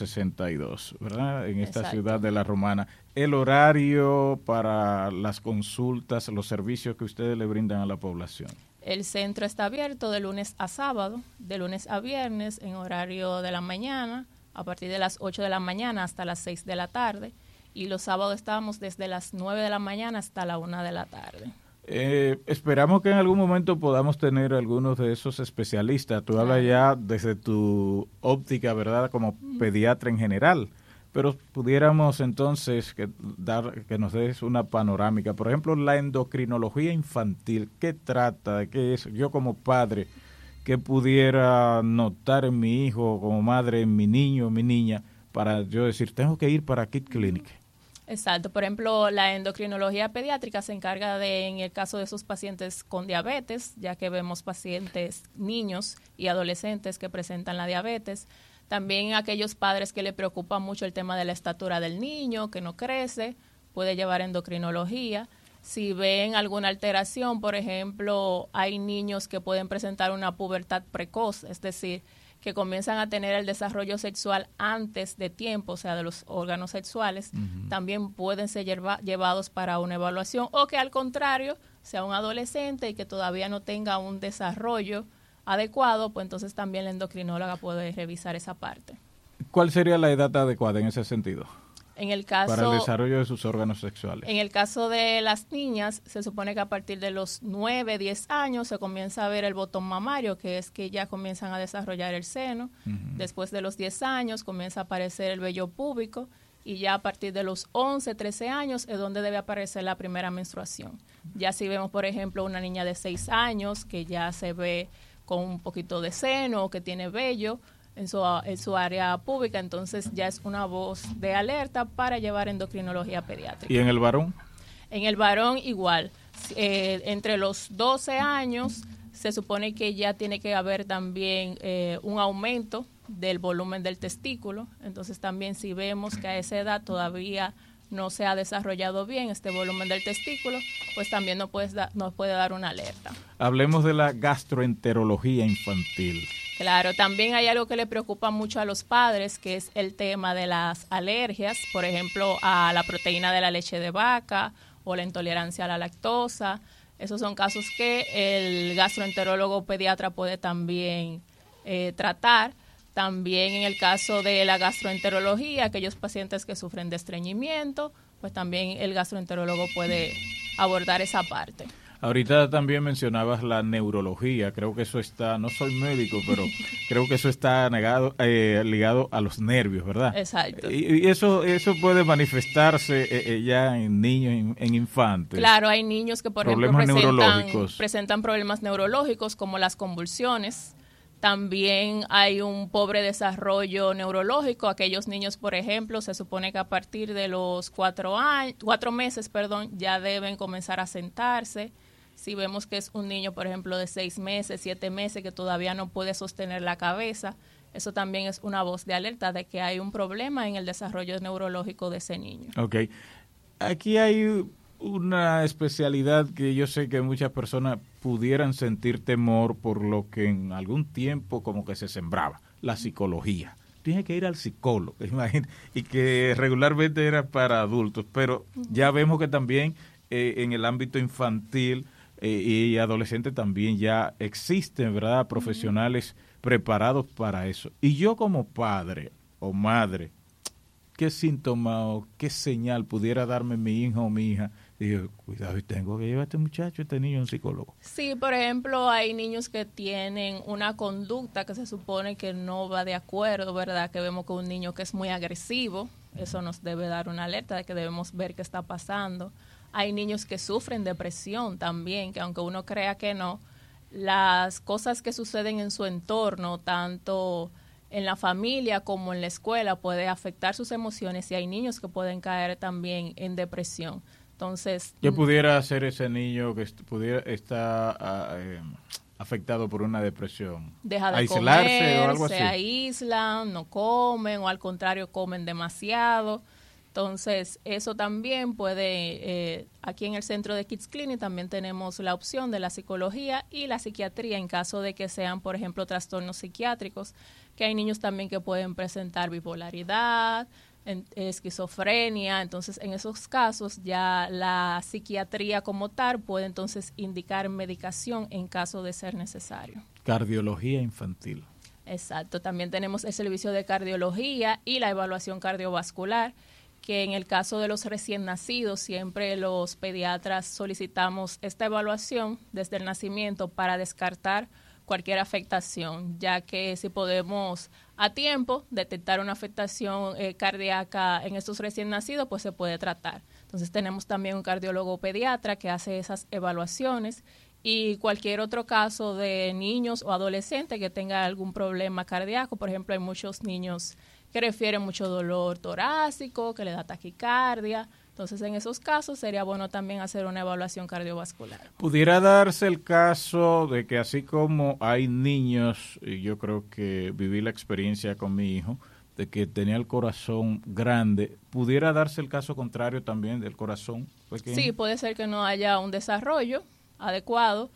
162, ¿verdad? En esta Exacto. ciudad de La Romana. El horario para las consultas, los servicios que ustedes le brindan a la población. El centro está abierto de lunes a sábado, de lunes a viernes, en horario de la mañana, a partir de las 8 de la mañana hasta las 6 de la tarde. Y los sábados estamos desde las 9 de la mañana hasta la 1 de la tarde. Esperamos que en algún momento podamos tener algunos de esos especialistas. Tú hablas ya desde tu óptica, ¿verdad? Como pediatra en general. Pero pudiéramos entonces que nos des una panorámica. Por ejemplo, la endocrinología infantil, ¿qué trata? ¿De qué es? Yo como padre, ¿qué pudiera notar en mi hijo, como madre, en mi niño, mi niña, para yo decir, tengo que ir para Kid Clinic? Exacto. Por ejemplo, la endocrinología pediátrica se encarga de, en el caso de esos pacientes con diabetes, ya que vemos pacientes niños y adolescentes que presentan la diabetes. También aquellos padres que le preocupa mucho el tema de la estatura del niño, que no crece, puede llevar endocrinología. Si ven alguna alteración, por ejemplo, hay niños que pueden presentar una pubertad precoz, es decir, que comienzan a tener el desarrollo sexual antes de tiempo, o sea, de los órganos sexuales, también pueden ser llevados para una evaluación, o que al contrario, sea un adolescente y que todavía no tenga un desarrollo adecuado, pues entonces también la endocrinóloga puede revisar esa parte. ¿Cuál sería la edad adecuada en ese sentido? En el caso, para el desarrollo de sus órganos sexuales. En el caso de las niñas, se supone que a partir de los 9, 10 años se comienza a ver el botón mamario, que es que ya comienzan a desarrollar el seno. Después de los 10 años comienza a aparecer el vello púbico y ya a partir de los 11, 13 años es donde debe aparecer la primera menstruación. Ya si vemos, por ejemplo, una niña de 6 años que ya se ve con un poquito de seno o que tiene vello en su área pública, entonces ya es una voz de alerta para llevar endocrinología pediátrica. ¿Y en el varón? En el varón igual, entre los 12 años se supone que ya tiene que haber también un aumento del volumen del testículo, entonces también si vemos que a esa edad todavía no se ha desarrollado bien este volumen del testículo, pues también nos puede dar una alerta. Hablemos de la gastroenterología infantil. Claro, también hay algo que le preocupa mucho a los padres, que es el tema de las alergias, por ejemplo, a la proteína de la leche de vaca o la intolerancia a la lactosa. Esos son casos que el gastroenterólogo pediatra puede también tratar. También en el caso de la gastroenterología, aquellos pacientes que sufren de estreñimiento, pues también el gastroenterólogo puede abordar esa parte. Ahorita también mencionabas la neurología, creo que eso está, no soy médico, pero creo que eso está ligado a los nervios, ¿verdad? Exacto. Y eso puede manifestarse ya en niños, en infantes. Claro, hay niños que, por ejemplo, presentan problemas neurológicos como las convulsiones. También hay un pobre desarrollo neurológico. Aquellos niños, por ejemplo, se supone que a partir de los 4 meses, ya deben comenzar a sentarse. Si vemos que es un niño, por ejemplo, de 6 meses, 7 meses, que todavía no puede sostener la cabeza, eso también es una voz de alerta de que hay un problema en el desarrollo neurológico de ese niño. Ok. Aquí hay una especialidad que yo sé que muchas personas pudieran sentir temor por lo que en algún tiempo como que se sembraba, la psicología. Tiene que ir al psicólogo, imagínate, y que regularmente era para adultos, pero ya vemos que también en el ámbito infantil y adolescente también ya existen, ¿verdad?, profesionales preparados para eso. Y yo como padre o madre, ¿qué síntoma o qué señal pudiera darme mi hijo o mi hija? Digo, cuidado, tengo que llevar a este muchacho, a este niño a un psicólogo. Sí, por ejemplo, hay niños que tienen una conducta que se supone que no va de acuerdo, ¿verdad? Que vemos que un niño que es muy agresivo, eso nos debe dar una alerta de que debemos ver qué está pasando. Hay niños que sufren depresión también, que aunque uno crea que no, las cosas que suceden en su entorno, tanto en la familia como en la escuela, puede afectar sus emociones y hay niños que pueden caer también en depresión. Entonces, ¿qué pudiera hacer ese niño que pudiera estar afectado por una depresión? Deja de ¿aislarse comer, o algo así? se aíslan, no comen o al contrario comen demasiado. Entonces, eso también puede, aquí en el centro de Kids Clinic también tenemos la opción de la psicología y la psiquiatría en caso de que sean, por ejemplo, trastornos psiquiátricos, que hay niños también que pueden presentar bipolaridad, esquizofrenia. Entonces, en esos casos ya la psiquiatría como tal puede entonces indicar medicación en caso de ser necesario. Cardiología infantil. Exacto, también tenemos el servicio de cardiología y la evaluación cardiovascular, que en el caso de los recién nacidos siempre los pediatras solicitamos esta evaluación desde el nacimiento para descartar cualquier afectación, ya que si podemos a tiempo detectar una afectación cardíaca en estos recién nacidos, pues se puede tratar. Entonces tenemos también un cardiólogo pediatra que hace esas evaluaciones y cualquier otro caso de niños o adolescentes que tenga algún problema cardíaco. Por ejemplo, hay muchos niños que refieren mucho dolor torácico, que le da taquicardia. Entonces, en esos casos sería bueno también hacer una evaluación cardiovascular. ¿Pudiera darse el caso de que así como hay niños, y yo creo que viví la experiencia con mi hijo, de que tenía el corazón grande, pudiera darse el caso contrario también del corazón pequeño? Sí, puede ser que no haya un desarrollo adecuado.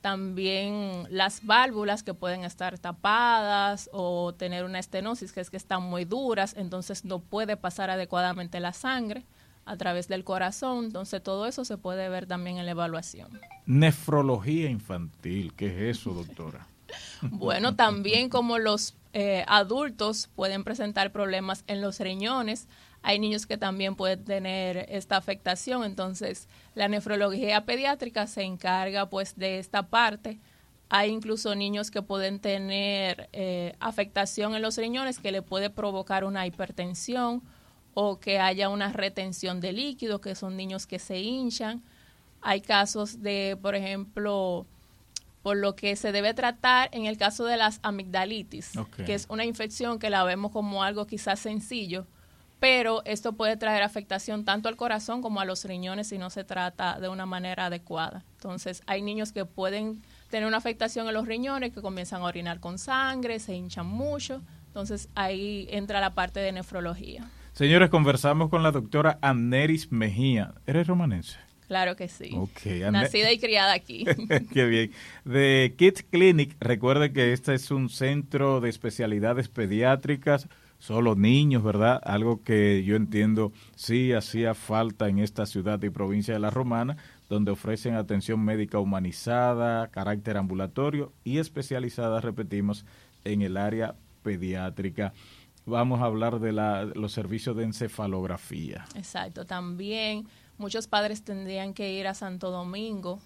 También las válvulas que pueden estar tapadas o tener una estenosis, que es que están muy duras, entonces no puede pasar adecuadamente la sangre a través del corazón. Entonces todo eso se puede ver también en la evaluación. Nefrología infantil, ¿qué es eso, doctora? Bueno, también como los adultos pueden presentar problemas en los riñones, hay niños que también pueden tener esta afectación. Entonces la nefrología pediátrica se encarga pues de esta parte. Hay incluso niños que pueden tener afectación en los riñones que le puede provocar una hipertensión o que haya una retención de líquido, que son niños que se hinchan. Hay casos de, por ejemplo, por lo que se debe tratar en el caso de las amigdalitis, que es una infección que la vemos como algo quizás sencillo, pero esto puede traer afectación tanto al corazón como a los riñones si no se trata de una manera adecuada. Entonces, hay niños que pueden tener una afectación en los riñones, que comienzan a orinar con sangre, se hinchan mucho. Entonces, ahí entra la parte de nefrología. Señores, conversamos con la doctora Amneris Mejía. ¿Eres romanense? Claro que sí. Okay. Nacida y criada aquí. Qué bien. De Kids Clinic, recuerde que este es un centro de especialidades pediátricas, solo niños, ¿verdad? Algo que yo entiendo sí hacía falta en esta ciudad y provincia de La Romana, donde ofrecen atención médica humanizada, carácter ambulatorio y especializada, repetimos, en el área pediátrica. Vamos a hablar de los servicios de encefalografía. Exacto, también muchos padres tendrían que ir a Santo Domingo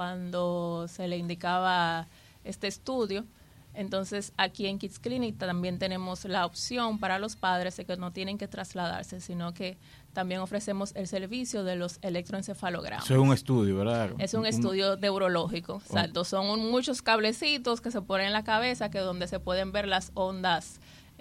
cuando se le indicaba este estudio. Entonces, aquí en Kids Clinic también tenemos la opción para los padres de que no tienen que trasladarse, sino que también ofrecemos el servicio de los electroencefalogramas. Eso es un estudio, ¿verdad? Es un estudio neurológico, exacto. Son muchos cablecitos que se ponen en la cabeza, que donde se pueden ver las ondas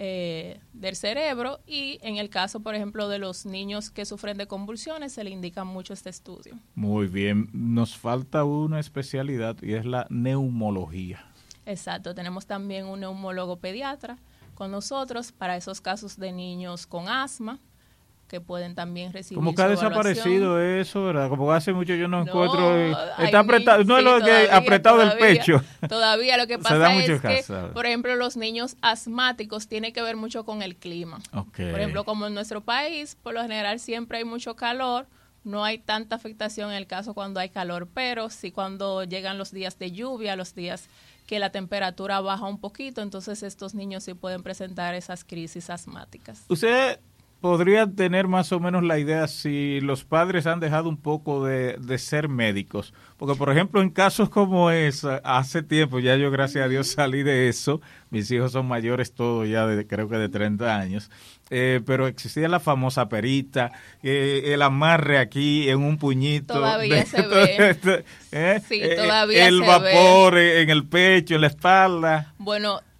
del cerebro, y en el caso, por ejemplo, de los niños que sufren de convulsiones, se le indica mucho este estudio. Muy bien. Nos falta una especialidad y es la neumología. Exacto, tenemos también un neumólogo pediatra con nosotros para esos casos de niños con asma que pueden también recibir como que ha desaparecido eso, ¿verdad? Como que hace mucho yo no encuentro, está apretado, no sí, es lo que apretado del pecho. Todavía lo que pasa es que, por ejemplo, los niños asmáticos tiene que ver mucho con el clima. Okay. Por ejemplo, como en nuestro país, por lo general siempre hay mucho calor, no hay tanta afectación en el caso cuando hay calor, pero sí cuando llegan los días de lluvia, los días que la temperatura baja un poquito, entonces estos niños sí pueden presentar esas crisis asmáticas. ¿Usted podría tener más o menos la idea si los padres han dejado un poco de ser médicos? Porque, por ejemplo, en casos como ese, hace tiempo, ya yo gracias a Dios salí de eso, mis hijos son mayores todos ya, creo que de 30 años, pero existía la famosa perita, el amarre aquí en un puñito. Todavía se ve. Sí, todavía el se vapor ve. En el pecho, en la espalda. Bueno,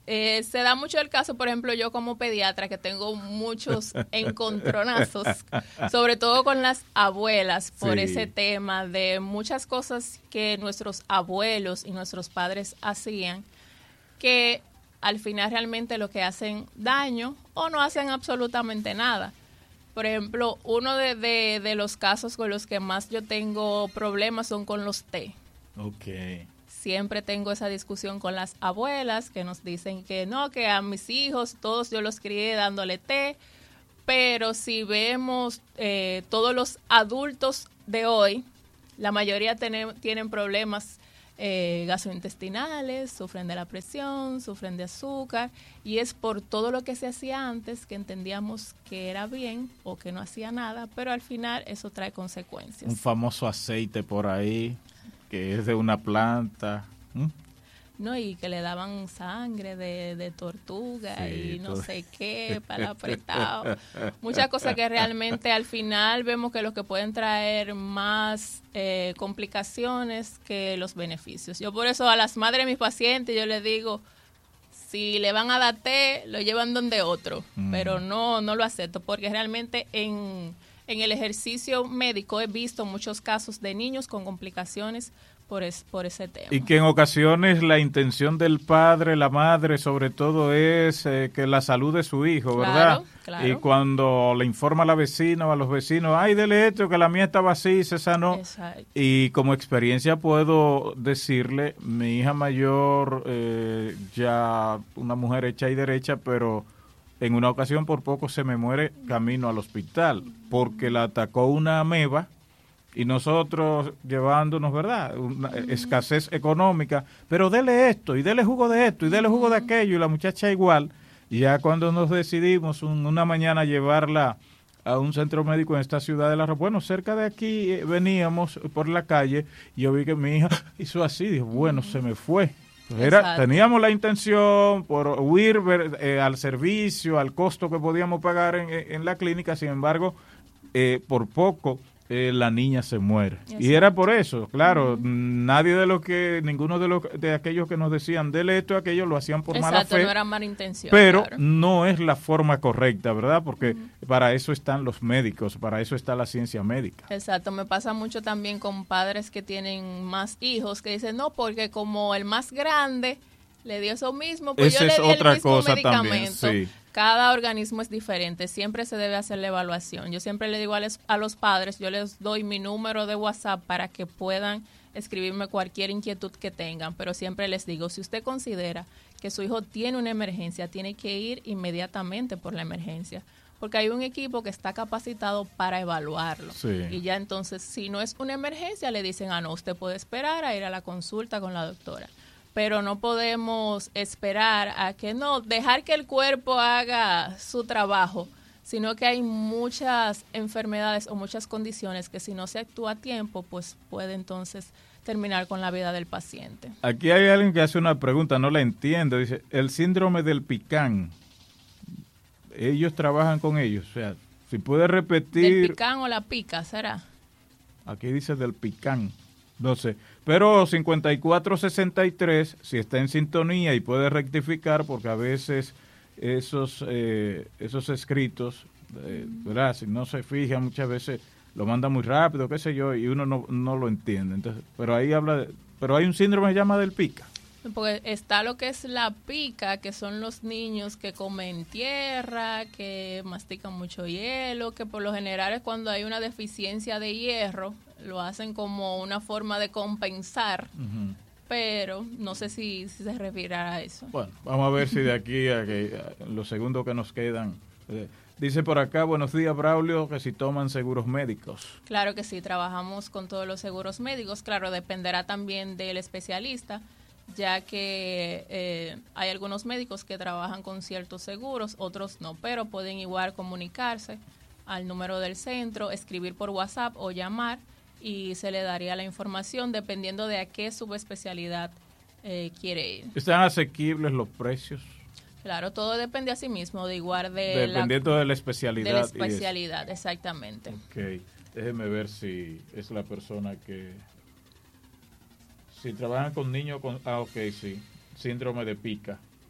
Se da mucho el caso, por ejemplo, yo como pediatra, que tengo muchos encontronazos, sobre todo con las abuelas, por ese tema de muchas cosas que nuestros abuelos y nuestros padres hacían, que al final realmente lo que hacen daño o no hacen absolutamente nada. Por ejemplo, uno de los casos con los que más yo tengo problemas son con los té. Ok. Siempre tengo esa discusión con las abuelas que nos dicen que no, que a mis hijos todos yo los crié dándole té, pero si vemos todos los adultos de hoy, la mayoría tienen problemas gastrointestinales, sufren de la presión, sufren de azúcar, y es por todo lo que se hacía antes que entendíamos que era bien o que no hacía nada, pero al final eso trae consecuencias. Un famoso aceite por ahí que es de una planta. No, y que le daban sangre de tortuga y no sé qué, para apretado. Muchas cosas que realmente al final vemos que lo que pueden traer más complicaciones que los beneficios. Yo por eso a las madres de mis pacientes yo les digo, si le van a dar té, lo llevan donde otro, pero no lo acepto, porque realmente en el ejercicio médico he visto muchos casos de niños con complicaciones por ese tema. Y que en ocasiones la intención del padre, la madre, sobre todo es que la salud de su hijo, ¿verdad? Claro. Y cuando le informa a la vecina o a los vecinos, ay, dele esto, que la mía estaba así, se sanó. Exacto. Y como experiencia puedo decirle, mi hija mayor, ya una mujer hecha y derecha, pero en una ocasión por poco se me muere camino al hospital, porque la atacó una ameba. Y nosotros llevándonos, ¿verdad?, una escasez económica, pero dele esto, y dele jugo de esto, y dele jugo de aquello, y la muchacha igual. Y ya cuando nos decidimos una mañana llevarla a un centro médico en esta ciudad de bueno, cerca de aquí veníamos por la calle, y yo vi que mi hija hizo así, dije, bueno, se me fue. Teníamos la intención por huir al servicio, al costo que podíamos pagar en la clínica, sin embargo, por poco la niña se muere. Exacto. Y era por eso, claro, ninguno de aquellos que nos decían dele esto o aquello lo hacían por mala fe. No era mala intención. Pero claro, no es la forma correcta, ¿verdad? Porque para eso están los médicos, para eso está la ciencia médica. Exacto, me pasa mucho también con padres que tienen más hijos que dicen, no, porque como el más grande le dio eso mismo, pues esa yo le di otra el mismo cosa medicamento. También, sí. Cada organismo es diferente, siempre se debe hacer la evaluación. Yo siempre le digo a los padres, yo les doy mi número de WhatsApp para que puedan escribirme cualquier inquietud que tengan, pero siempre les digo, si usted considera que su hijo tiene una emergencia, tiene que ir inmediatamente por la emergencia, porque hay un equipo que está capacitado para evaluarlo. Sí. Y ya entonces, si no es una emergencia, le dicen, no, usted puede esperar a ir a la consulta con la doctora. Pero no podemos esperar a que dejar que el cuerpo haga su trabajo, sino que hay muchas enfermedades o muchas condiciones que si no se actúa a tiempo, pues puede entonces terminar con la vida del paciente. Aquí hay alguien que hace una pregunta, no la entiendo, dice, el síndrome del Pican, ellos trabajan con ellos, o sea, si puede repetir... ¿Del Pican o la pica, será? Aquí dice del Pican. No sé, pero 5463, si está en sintonía y puede rectificar, porque a veces esos escritos, ¿verdad? Si no se fija, muchas veces lo manda muy rápido, qué sé yo, y uno no lo entiende. Entonces, pero ahí pero hay un síndrome que se llama del pica. Porque está lo que es la pica, que son los niños que comen tierra, que mastican mucho hielo, que por lo general es cuando hay una deficiencia de hierro, lo hacen como una forma de compensar, pero no sé si se refiere a eso. Bueno, vamos a ver si de aquí a los segundos que nos quedan. Dice por acá, buenos días, Braulio, que si toman seguros médicos. Claro que sí, trabajamos con todos los seguros médicos, claro, dependerá también del especialista, ya que hay algunos médicos que trabajan con ciertos seguros, otros no, pero pueden igual comunicarse al número del centro, escribir por WhatsApp o llamar y se le daría la información dependiendo de a qué subespecialidad quiere ir. ¿Están asequibles los precios? Claro, todo depende a sí mismo, de igual dependiendo de la especialidad. De la especialidad, exactamente. Ok, déjeme ver si es la persona que... Si trabajan con niños con... ok, sí, síndrome de pica.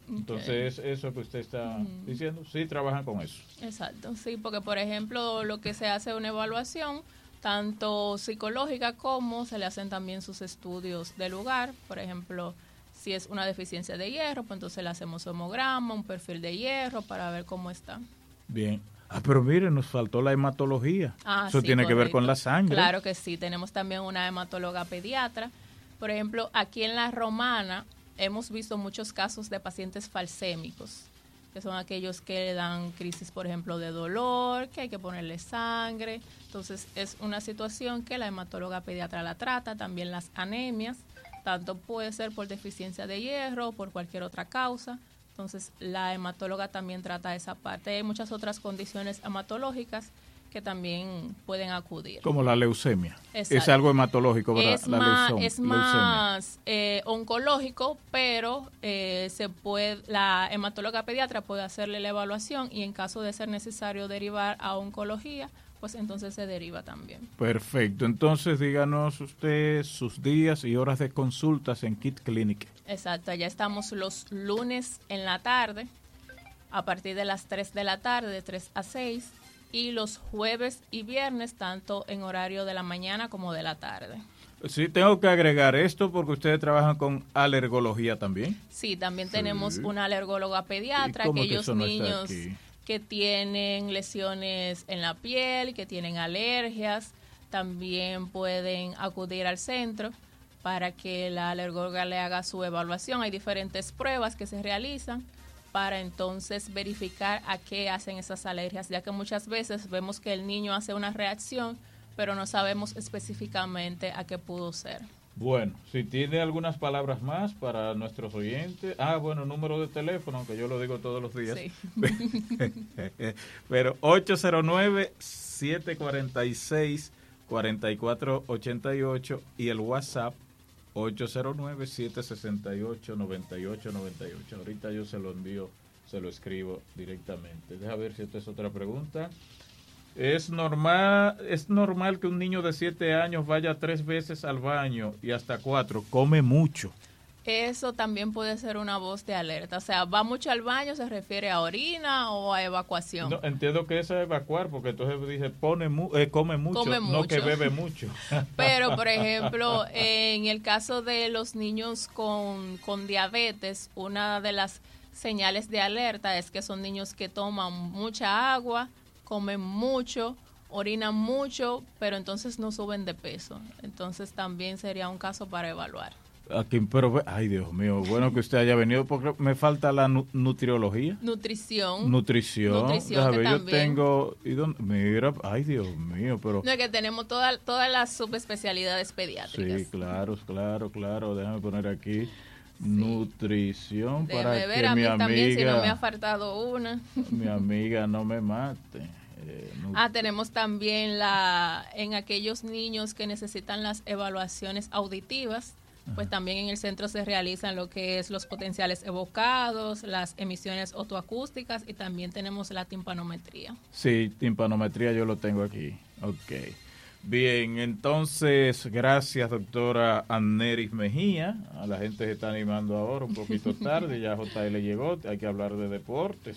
Entonces, eso que usted está diciendo, sí trabajan con eso. Exacto, sí, porque por ejemplo lo que se hace es una evaluación tanto psicológica como se le hacen también sus estudios de lugar. Por ejemplo, si es una deficiencia de hierro, pues entonces le hacemos hemograma, un perfil de hierro para ver cómo está. Bien. Pero mire, nos faltó la hematología. Eso sí, tiene correcto. que ver con la sangre. Claro que sí, tenemos también una hematóloga pediatra. Por ejemplo, aquí en La Romana hemos visto muchos casos de pacientes falsémicos, que son aquellos que dan crisis, por ejemplo, de dolor, que hay que ponerle sangre. Entonces, es una situación que la hematóloga pediatra la trata. También las anemias, tanto puede ser por deficiencia de hierro o por cualquier otra causa. Entonces, la hematóloga también trata esa parte. Hay muchas otras condiciones hematológicas que también pueden acudir. Como la leucemia. Exacto. Es algo hematológico, ¿verdad? Es más oncológico, pero la hematóloga pediatra puede hacerle la evaluación y en caso de ser necesario derivar a oncología, pues entonces se deriva también. Perfecto. Entonces, díganos usted sus días y horas de consultas en Kid Clinic. Exacto. Allá estamos los lunes en la tarde, a partir de las 3 de la tarde, de 3 a 6, y los jueves y viernes, tanto en horario de la mañana como de la tarde. Sí, tengo que agregar esto porque ustedes trabajan con alergología también. Sí, también tenemos una alergóloga pediatra, aquellos niños que tienen lesiones en la piel, que tienen alergias, también pueden acudir al centro para que la alergóloga le haga su evaluación. Hay diferentes pruebas que se realizan para entonces verificar a qué hacen esas alergias, ya que muchas veces vemos que el niño hace una reacción, pero no sabemos específicamente a qué pudo ser. Bueno, si tiene algunas palabras más para nuestros oyentes. Bueno, número de teléfono, aunque yo lo digo todos los días. Sí. Pero 809-746-4488 y el WhatsApp 809-768-9898. Ahorita yo se lo envío, se lo escribo directamente. Deja ver si esta es otra pregunta. ¿Es normal que un niño de 7 años vaya 3 veces al baño y hasta 4? Come mucho. Eso también puede ser una voz de alerta. O sea, ¿va mucho al baño? ¿Se refiere a orina o a evacuación? No, entiendo que eso es evacuar, porque entonces dice come mucho, no que bebe mucho. Pero, por ejemplo, en el caso de los niños con diabetes, una de las señales de alerta es que son niños que toman mucha agua, comen mucho, orinan mucho, pero entonces no suben de peso. Entonces también sería un caso para evaluar. Aquí, pero, ay, Dios mío, bueno que usted haya venido porque me falta la nutriología. Nutrición. Déjame ver, yo tengo, mira, ay, Dios mío, pero... No, es que tenemos todas las subespecialidades pediátricas. Sí, claro, déjame poner aquí. Nutrición. Déjame para ver que a mí mi también amiga, si no me ha faltado una. Mi amiga no me mate. Tenemos también en aquellos niños que necesitan las evaluaciones auditivas, pues también en el centro se realizan lo que es los potenciales evocados, las emisiones otoacústicas y también tenemos la timpanometría. Sí, timpanometría yo lo tengo aquí. Ok. Bien, entonces, gracias, doctora Anneris Mejía. A la gente se está animando ahora, un poquito tarde, ya JL llegó, hay que hablar de deportes.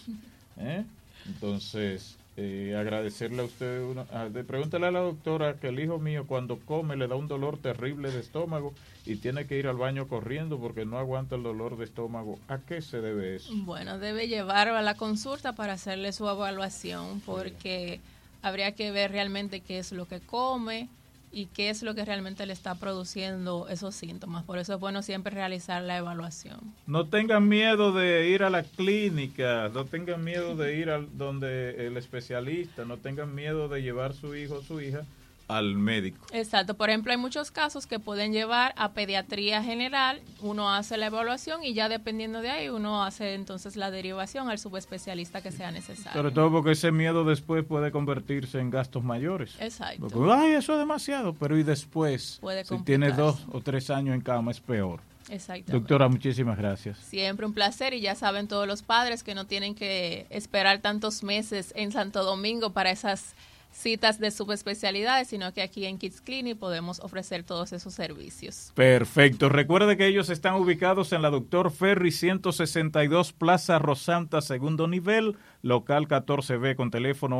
Entonces, agradecerle a usted. Pregúntale a la doctora que el hijo mío cuando come le da un dolor terrible de estómago y tiene que ir al baño corriendo porque no aguanta el dolor de estómago. ¿A qué se debe eso? Bueno, debe llevarlo a la consulta para hacerle su evaluación porque... habría que ver realmente qué es lo que come y qué es lo que realmente le está produciendo esos síntomas. Por eso es bueno siempre realizar la evaluación. No tengan miedo de ir a la clínica, no tengan miedo de ir donde el especialista, no tengan miedo de llevar su hijo o su hija al médico. Exacto. Por ejemplo, hay muchos casos que pueden llevar a pediatría general, uno hace la evaluación y ya dependiendo de ahí uno hace entonces la derivación al subespecialista que sea necesario. Sobre todo porque ese miedo después puede convertirse en gastos mayores. Exacto. Porque, ay, eso es demasiado, pero y después, puede si tiene 2 o 3 años en cama es peor. Exactamente. Doctora, muchísimas gracias. Siempre un placer y ya saben todos los padres que no tienen que esperar tantos meses en Santo Domingo para esas citas de subespecialidades, sino que aquí en Kids Clinic podemos ofrecer todos esos servicios. Perfecto. Recuerde que ellos están ubicados en la Dr. Ferry 162 Plaza Rosanta, segundo nivel, local 14B, con teléfono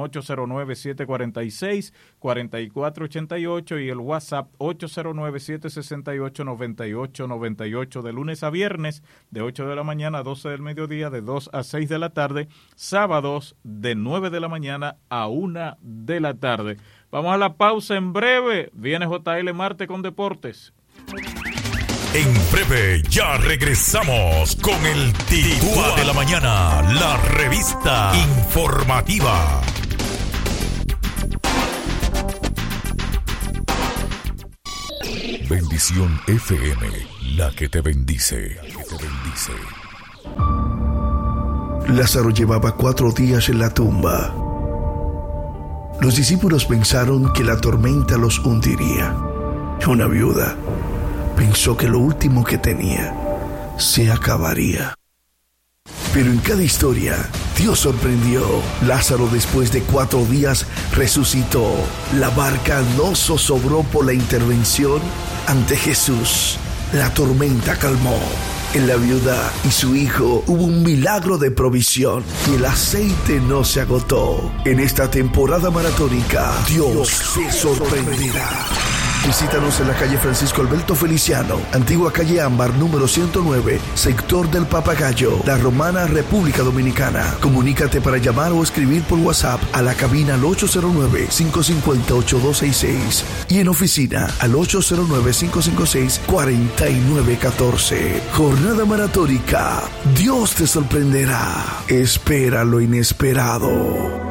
809-746-4488 y el WhatsApp 809-768-9898, de lunes a viernes, de 8 de la mañana a 12 del mediodía, de 2 a 6 de la tarde, sábados de 9 de la mañana a 1 de la tarde. Vamos a la pausa. En breve viene JL Marte con deportes. En breve ya regresamos con el Tiritúa de la Mañana, la revista informativa. Bendición FM, la que te bendice. Lázaro llevaba 4 días en la tumba. Los discípulos pensaron que la tormenta los hundiría. Una viuda pensó que lo último que tenía se acabaría. Pero en cada historia, Dios sorprendió. Lázaro, después de 4 días, resucitó. La barca no zozobró por la intervención ante Jesús. La tormenta calmó. En la viuda y su hijo hubo un milagro de provisión y el aceite no se agotó. En esta temporada maratónica, Dios te sorprenderá. Visítanos en la calle Francisco Alberto Feliciano, antigua calle Ámbar, número 109, sector del Papagayo, La Romana, República Dominicana. Comunícate para llamar o escribir por WhatsApp a la cabina al 809-550-8266 y en oficina al 809-556-4914. Jornada maratónica. Dios te sorprenderá. Espera lo inesperado.